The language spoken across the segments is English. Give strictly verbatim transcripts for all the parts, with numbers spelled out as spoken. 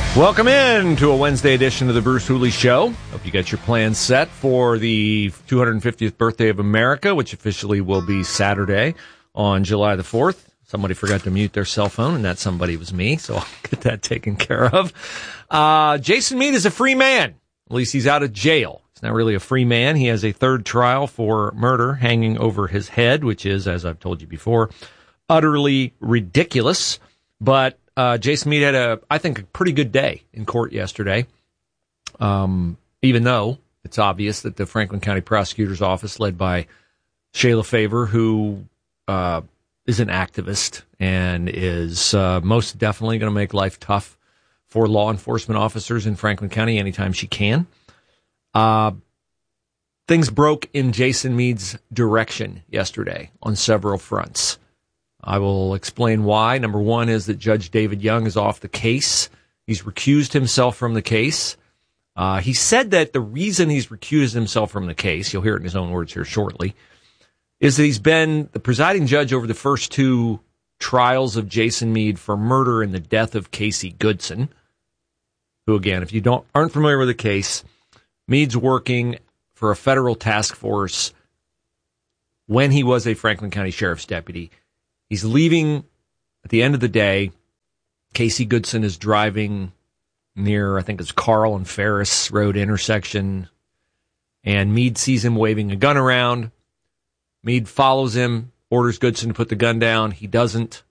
Welcome in to a Wednesday edition of the Bruce Hooley Show. Hope you got your plans set for the two hundred fiftieth birthday of America, which officially will be Saturday on July the fourth. Somebody forgot to mute their cell phone, and that somebody was me, so I'll get that taken care of. Uh, Jason Meade is a free man. At least he's out of jail. He's not really a free man. He has a third trial for murder hanging over his head, which is, as I've told you before, utterly ridiculous. But Uh, Jason Meade had a, I think, a pretty good day in court yesterday. Um, even though it's obvious that the Franklin County Prosecutor's Office, led by Shayla Favor, who uh, is an activist and is uh, most definitely going to make life tough for law enforcement officers in Franklin County anytime she can. Uh, things broke in Jason Meade's direction yesterday on several fronts. I will explain why. Number one is that Judge David Young is off the case. He's recused himself from the case. Uh, he said that the reason he's recused himself from the case, you'll hear it in his own words here shortly, is that he's been the presiding judge over the first two trials of Jason Meade for murder and the death of Casey Goodson, who, again, if you don't aren't familiar with the case, Meade's working for a federal task force when he was a Franklin County Sheriff's deputy. He's leaving at the end of the day. Casey Goodson is driving near, I think it's Carl and Ferris Road intersection, and Meade sees him waving a gun around. Meade follows him, orders Goodson to put the gun down. He doesn't.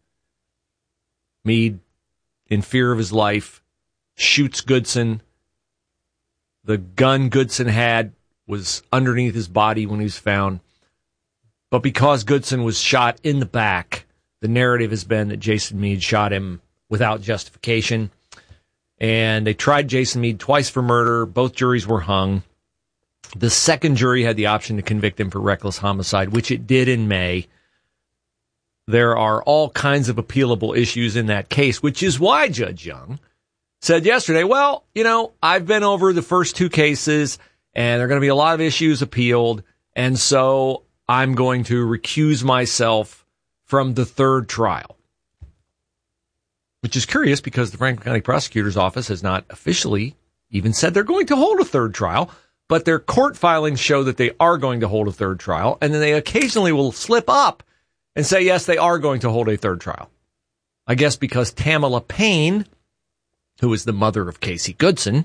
Meade, in fear of his life, shoots Goodson. The gun Goodson had was underneath his body when he was found. But because Goodson was shot in the back, the narrative has been that Jason Meade shot him without justification. And they tried Jason Meade twice for murder. Both juries were hung. The second jury had the option to convict him for reckless homicide, which it did in May. There are all kinds of appealable issues in that case, which is why Judge Young said yesterday, well, you know, I've been over the first two cases, and there are going to be a lot of issues appealed, and so I'm going to recuse myself from the third trial, which is curious because the Franklin County Prosecutor's Office has not officially even said they're going to hold a third trial, but their court filings show that they are going to hold a third trial, and then they occasionally will slip up and say, yes, they are going to hold a third trial. I guess because Tamala Payne, who is the mother of Casey Goodson,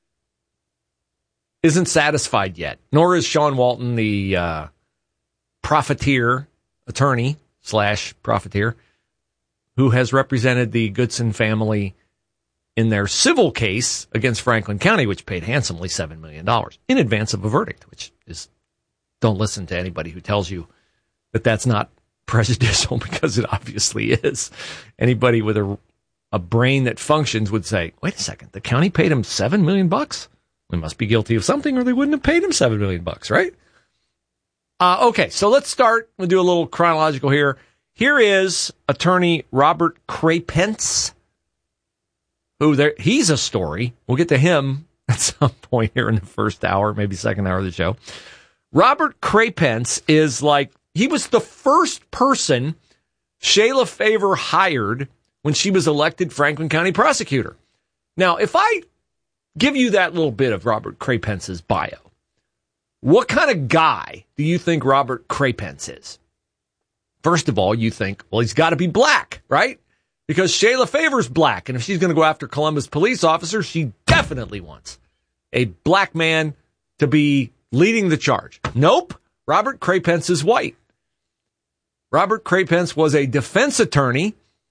isn't satisfied yet, nor is Sean Walton, the uh, profiteer attorney, slash profiteer, who has represented the Goodson family in their civil case against Franklin County, which paid handsomely seven million dollars in advance of a verdict, which is, don't listen to anybody who tells you that that's not prejudicial, because it obviously is. Anybody with a, a brain that functions would say, wait a second, the county paid him seven million bucks? We must be guilty of something, or they wouldn't have paid him seven million bucks, right? Uh, okay, so let's start. We'll do a little chronological here. Here is attorney Robert Crapence, who there, he's a story. We'll get to him at some point here in the first hour, maybe second hour of the show. Robert Crapence is like, he was the first person Shayla Favor hired when she was elected Franklin County prosecutor. Now, if I give you that little bit of Robert Crapence's bio, what kind of guy do you think Robert Crapence is? First of all, you think, well, he's got to be black, right? Because Shayla Favor's black, and if she's going to go after Columbus police officers, she definitely wants a black man to be leading the charge. Nope, Robert Crapence is white. Robert Crapence was a defense attorney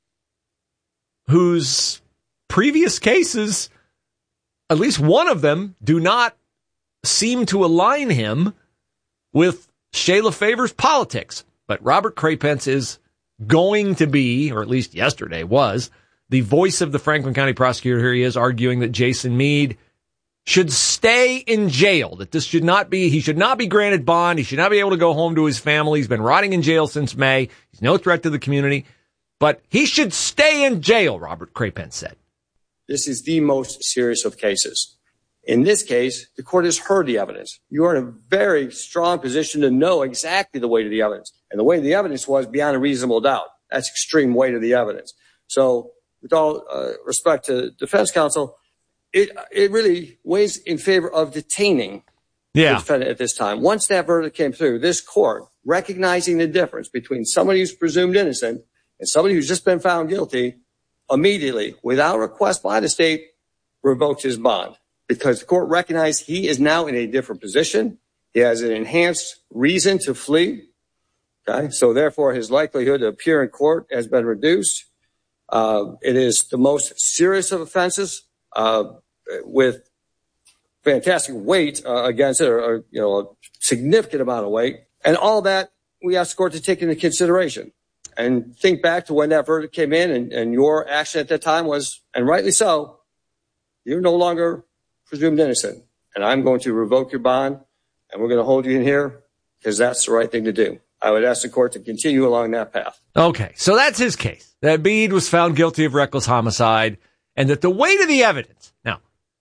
whose previous cases, at least one of them, do not seem to align him with Shayla Favor's politics. But Robert Crapence is going to be, or at least yesterday was, the voice of the Franklin County prosecutor. Here he is arguing that Jason Meade should stay in jail, that this should not be, he should not be granted bond. He should not be able to go home to his family. He's been rotting in jail since May. He's no threat to the community, but he should stay in jail, Robert Crapence said. This is the most serious of cases. In this case, the court has heard the evidence. You are in a very strong position to know exactly the weight of the evidence. And the weight of the evidence was beyond a reasonable doubt. That's extreme weight of the evidence. So with all uh, respect to defense counsel, it it really weighs in favor of detaining yeah. the defendant at this time. Once that verdict came through, this court, recognizing the difference between somebody who's presumed innocent and somebody who's just been found guilty, immediately, without request by the state, revoked his bond because the court recognized he is now in a different position. He has an enhanced reason to flee. Okay, so therefore his likelihood to appear in court has been reduced. Uh, it is the most serious of offenses uh, with fantastic weight uh, against it, or, or you know, a significant amount of weight, and all that we ask the court to take into consideration and think back to when that verdict came in, and, and your action at that time was, and rightly so, you're no longer presumed innocent, and I'm going to revoke your bond, and we're going to hold you in here because that's the right thing to do. I would ask the court to continue along that path. Okay, so that's his case, that Meade was found guilty of reckless homicide and that the weight of the evidence. Now,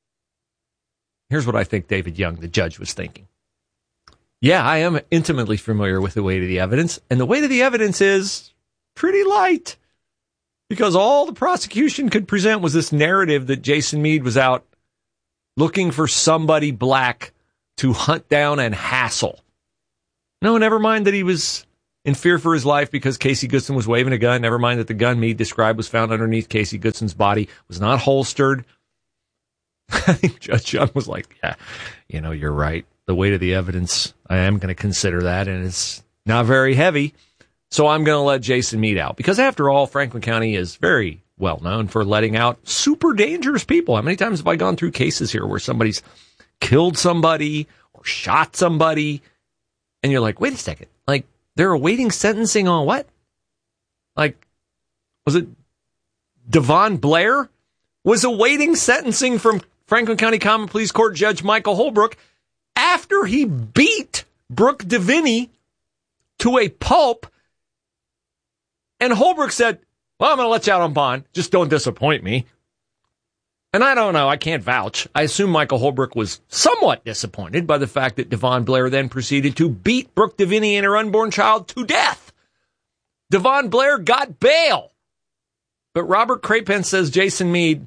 here's what I think David Young, the judge, was thinking. Yeah, I am intimately familiar with the weight of the evidence, and the weight of the evidence is pretty light because all the prosecution could present was this narrative that Jason Meade was out looking for somebody black to hunt down and hassle. No, never mind that he was in fear for his life because Casey Goodson was waving a gun. Never mind that the gun Meade described was found underneath Casey Goodson's body, was not holstered. I think Judge Young was like, yeah, you know, you're right. The weight of the evidence, I am going to consider that, and it's not very heavy. So I'm going to let Jason Meade out. Because after all, Franklin County is very well known for letting out super dangerous people. How many times have I gone through cases here where somebody's killed somebody or shot somebody? And you're like, wait a second, like, they're awaiting sentencing on what? Like, was it Devon Blair was awaiting sentencing from Franklin County Common Pleas Court Judge Michael Holbrook after he beat Brooke Deviney to a pulp. And Holbrook said, well, I'm going to let you out on bond. Just don't disappoint me. And I don't know. I can't vouch. I assume Michael Holbrook was somewhat disappointed by the fact that Devon Blair then proceeded to beat Brooke Deviney and her unborn child to death. Devon Blair got bail. But Robert Crapen says Jason Meade,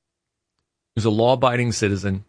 who's a law-abiding citizen,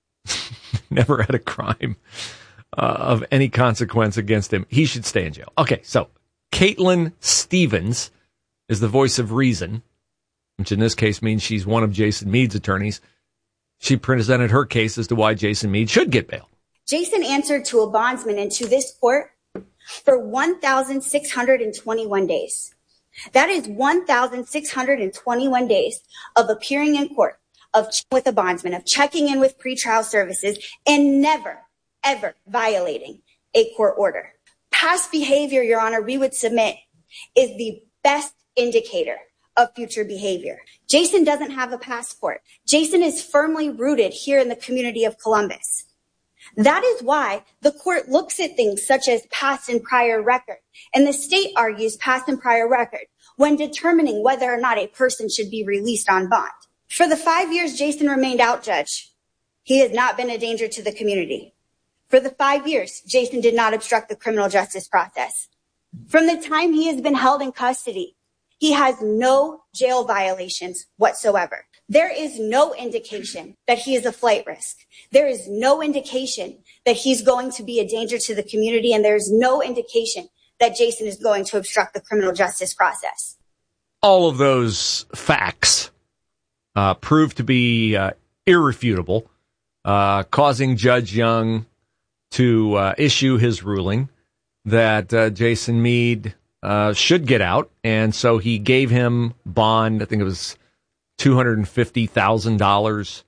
never had a crime uh, of any consequence against him, he should stay in jail. Okay, so Caitlin Stevens is the voice of reason, which in this case means she's one of Jason Meade's attorneys. She presented her case as to why Jason Meade should get bail. Jason answered to a bondsman and to this court for one thousand six hundred twenty-one days. That is one thousand six hundred twenty-one days of appearing in court, of with a bondsman, of checking in with pretrial services, and never, ever violating a court order. Past behavior, Your Honor, we would submit is the best indicator of future behavior. Jason doesn't have a passport. Jason is firmly rooted here in the community of Columbus. That is why the court looks at things such as past and prior record, and the state argues past and prior record when determining whether or not a person should be released on bond. For the five years Jason remained out, Judge, he has not been a danger to the community. For the five years, Jason did not obstruct the criminal justice process. From the time he has been held in custody, he has no jail violations whatsoever. There is no indication that he is a flight risk. There is no indication that he's going to be a danger to the community, and there's no indication that Jason is going to obstruct the criminal justice process. All of those facts uh, proved to be uh, irrefutable, uh, causing Judge Young to uh, issue his ruling that uh, Jason Meade uh, should get out, and so he gave him bond. I think it was two hundred fifty thousand dollars,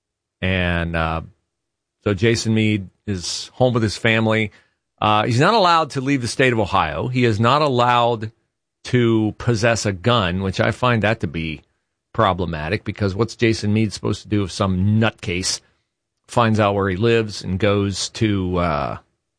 and uh, so Jason Meade is home with his family. Uh, he's not allowed to leave the state of Ohio. He is not allowed to possess a gun, which I find that to be problematic, because what's Jason Meade supposed to do if some nutcase finds out where he lives and goes to, uh,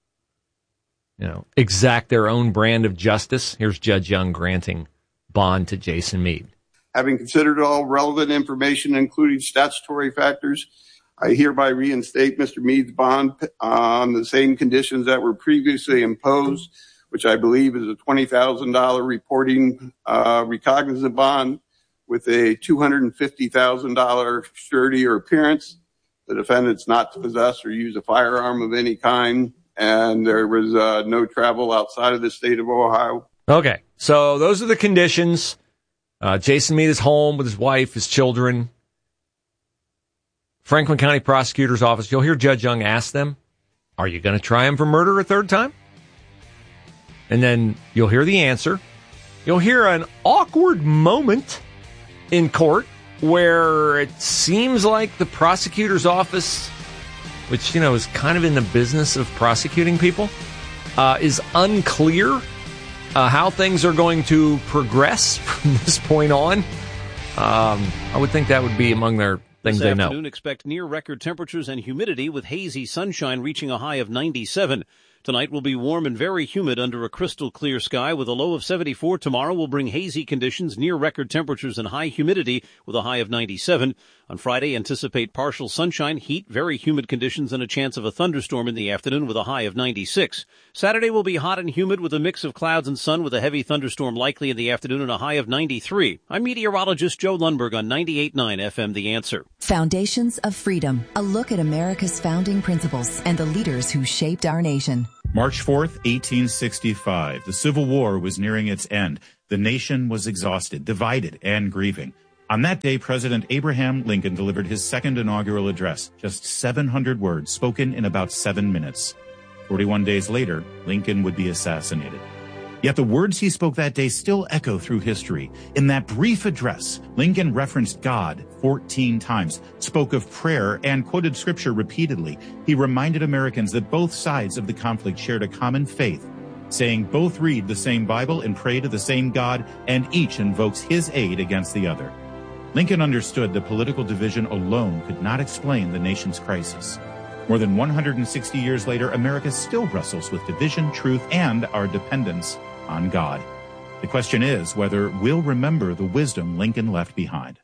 you know, exact their own brand of justice? Here's Judge Young granting bond to Jason Meade. Having considered all relevant information, including statutory factors, I hereby reinstate Mister Meade's bond on the same conditions that were previously imposed, which I believe is a twenty thousand dollars reporting uh, recognizant bond with a two hundred fifty thousand dollars surety or appearance. The defendant's not to possess or use a firearm of any kind, and there was uh, no travel outside of the state of Ohio. Okay, so those are the conditions. Uh, Jason Meade is home with his wife, his children. Franklin County Prosecutor's Office, you'll hear Judge Young ask them, are you going to try him for murder a third time? And then you'll hear the answer. You'll hear an awkward moment in court where it seems like the prosecutor's office, which, you know, is kind of in the business of prosecuting people, uh, is unclear uh, how things are going to progress from this point on. Um, I would think that would be among their things this they know. Afternoon, expect near record temperatures and humidity with hazy sunshine reaching a high of ninety-seven. Tonight will be warm and very humid under a crystal clear sky with a low of seventy-four. Tomorrow will bring hazy conditions, near record temperatures, and high humidity with a high of ninety-seven. On Friday, anticipate partial sunshine, heat, very humid conditions, and a chance of a thunderstorm in the afternoon with a high of ninety-six. Saturday will be hot and humid with a mix of clouds and sun with a heavy thunderstorm likely in the afternoon and a high of ninety-three. I'm meteorologist Joe Lundberg on ninety-eight point nine F M The Answer. Foundations of Freedom, a look at America's founding principles and the leaders who shaped our nation. March fourth, eighteen sixty-five. The Civil War was nearing its end. The nation was exhausted, divided, and grieving. On that day, President Abraham Lincoln delivered his second inaugural address, just seven hundred words spoken in about seven minutes. forty-one days later, Lincoln would be assassinated. Yet the words he spoke that day still echo through history. In that brief address, Lincoln referenced God fourteen times, spoke of prayer, and quoted scripture repeatedly. He reminded Americans that both sides of the conflict shared a common faith, saying both read the same Bible and pray to the same God, and each invokes his aid against the other. Lincoln understood that political division alone could not explain the nation's crisis. More than one hundred sixty years later, America still wrestles with division, truth, and our dependence on God. The question is whether we'll remember the wisdom Lincoln left behind.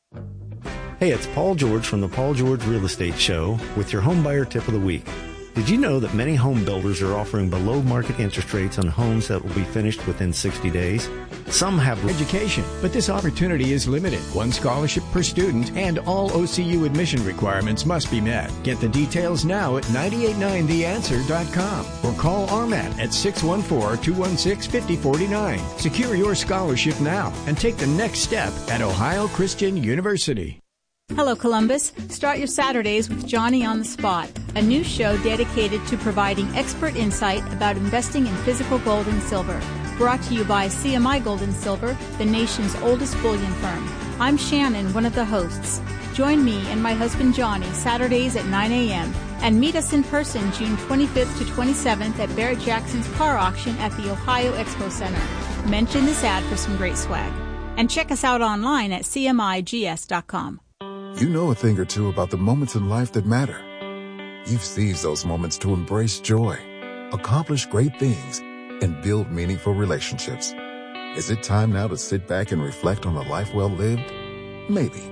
Hey, it's Paul George from the Paul George Real Estate Show with your home buyer tip of the week. Did you know that many home builders are offering below market interest rates on homes that will be finished within sixty days? Some have education, but this opportunity is limited. One scholarship per student, and all O C U admission requirements must be met. Get the details now at nine eight nine the answer dot com or call R M A T at six one four, two one six, five zero four nine. Secure your scholarship now and take the next step at Ohio Christian University. Hello, Columbus. Start your Saturdays with Johnny on the Spot, a new show dedicated to providing expert insight about investing in physical gold and silver. Brought to you by C M I Gold and Silver, the nation's oldest bullion firm. I'm Shannon, one of the hosts. Join me and my husband Johnny Saturdays at nine a.m. and meet us in person June twenty-fifth to twenty-seventh at Barrett Jackson's car auction at the Ohio Expo Center. Mention this ad for some great swag. And check us out online at C M I G S dot com. You know a thing or two about the moments in life that matter. You've seized those moments to embrace joy, accomplish great things, and build meaningful relationships. Is it time now to sit back and reflect on a life well lived? Maybe.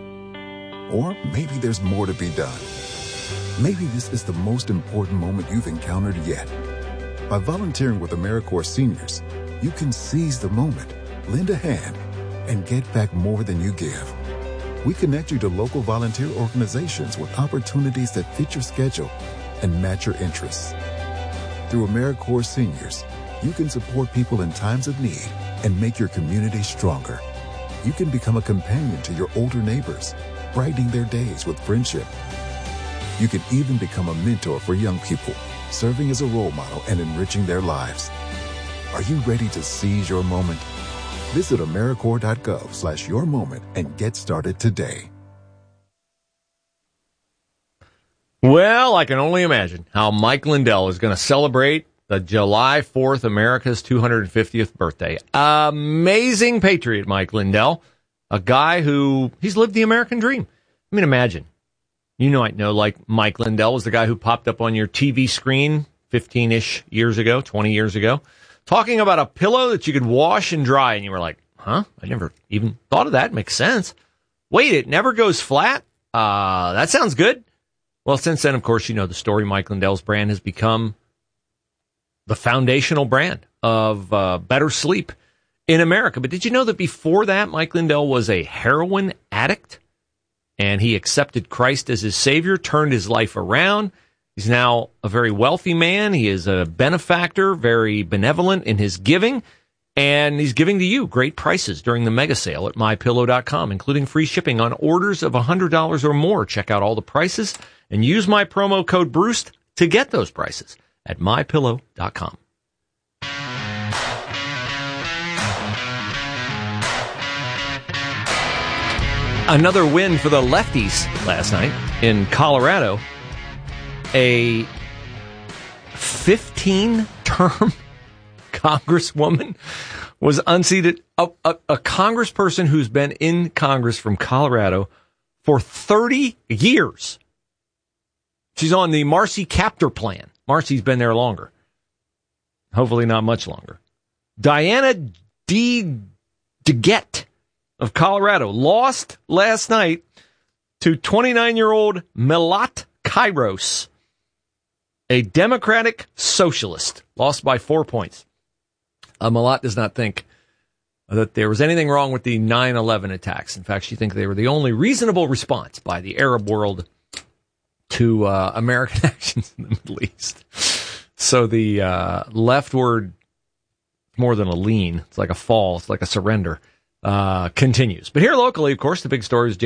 Or maybe there's more to be done. Maybe this is the most important moment you've encountered yet. By volunteering with AmeriCorps Seniors, you can seize the moment, lend a hand, and get back more than you give. We connect you to local volunteer organizations with opportunities that fit your schedule and match your interests. Through AmeriCorps Seniors, you can support people in times of need and make your community stronger. You can become a companion to your older neighbors, brightening their days with friendship. You can even become a mentor for young people, serving as a role model and enriching their lives. Are you ready to seize your moment? Visit AmeriCorps.gov slash your moment and get started today. Well, I can only imagine how Mike Lindell is going to celebrate the July fourth, America's two hundred fiftieth birthday. Amazing patriot, Mike Lindell. A guy who, he's lived the American dream. I mean, imagine. You know, I know, like Mike Lindell was the guy who popped up on your T V screen fifteen-ish years ago, twenty years ago, talking about a pillow that you could wash and dry. And you were like, huh? I never even thought of that. Makes sense. Wait, it never goes flat? Uh, that sounds good. Well, since then, of course, you know the story. Mike Lindell's brand has become the foundational brand of uh, better sleep. in America. But did you know that before that, Mike Lindell was a heroin addict? And he accepted Christ as his Savior, turned his life around. He's now a very wealthy man. He is a benefactor, very benevolent in his giving. And he's giving to you great prices during the mega sale at my pillow dot com, including free shipping on orders of one hundred dollars or more. Check out all the prices and use my promo code Bruce to get those prices at my pillow dot com. Another win for the lefties last night in Colorado. A fifteen-term congresswoman was unseated. A, a, a congressperson who's been in Congress from Colorado for thirty years. She's on the Marcy Kaptur plan. Marcy's been there longer. Hopefully not much longer. Diana D. DeGette of Colorado lost last night to twenty-nine-year-old Milat Kairos, a Democratic socialist, lost by four points. Uh, Milat does not think that there was anything wrong with the nine eleven attacks. In fact, she thinks they were the only reasonable response by the Arab world to uh, American actions in the Middle East. So the uh, leftward, more than a lean, it's like a fall, it's like a surrender, uh, continues. But here locally, of course, the big story is